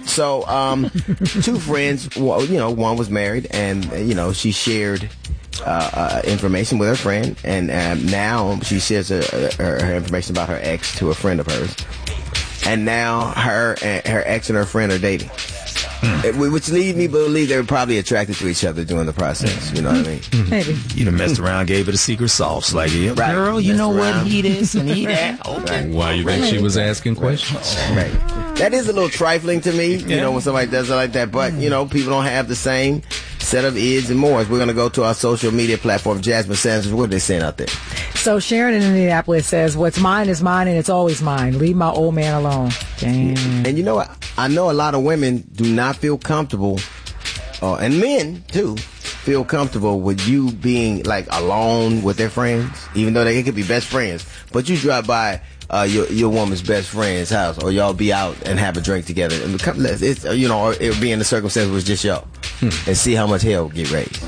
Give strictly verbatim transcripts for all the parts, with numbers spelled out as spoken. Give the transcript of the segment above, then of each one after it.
So, um, two friends, well, you know, one was married, and, uh, you know, she shared uh, uh, information with her friend, and um, now she shares uh, her, her information about her ex to a friend of hers. And now her and her ex and her friend are dating. Mm. Which lead me to believe they were probably attracted to each other during the process. You know what I mean? Mm-hmm. Maybe. You done messed around, gave it a secret sauce. Like, yeah, right. Girl, you know around. What? He this and he that. Okay. Right. Why you think right. she was asking questions? Right. That is a little trifling to me, you yeah. know, when somebody does it like that. But, you know, people don't have the same set of ids and mores. We're going to go to our social media platform. Jasmine Sanders, what are they saying out there? So Sharon in Indianapolis says, what's mine is mine and it's always mine. Leave my old man alone. Damn. And you know what? I know a lot of women do not feel comfortable, uh, and men, too, feel comfortable with you being, like, alone with their friends, even though they could be best friends. But you drive by uh, your your woman's best friend's house, or y'all be out and have a drink together. And become, it's, you know, or it be in the circumstance where it's just y'all. Hmm. And see how much hell get raised.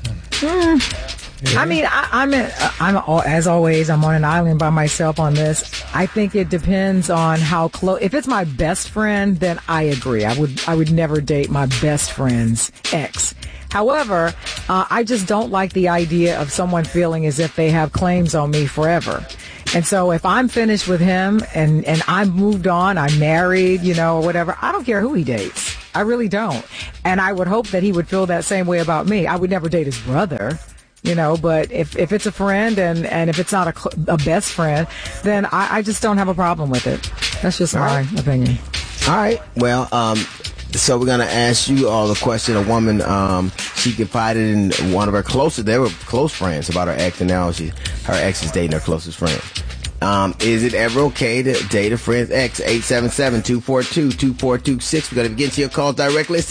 Mm. Yeah. I mean, I, I'm, in, I'm as always, I'm on an island by myself on this. I think it depends on how close. If it's my best friend, then I agree. I would, I would never date my best friend's ex. However, uh, I just don't like the idea of someone feeling as if they have claims on me forever. And so if I'm finished with him and, and I'm moved on, I'm married, you know, or whatever, I don't care who he dates. I really don't. And I would hope that he would feel that same way about me. I would never date his brother. You know, but if, if it's a friend and, and if it's not a, a best friend, then I, I just don't have a problem with it. That's just all my right. opinion. All right. Well, um, so we're going to ask you all the question. A woman, um, she confided in one of her closest, they were close friends about her ex, and now she, her ex is dating her closest friend. Um, is it ever okay to date a friend's ex? eight seven seven, two four two, two four two six. We're going to begin to your calls directly. It's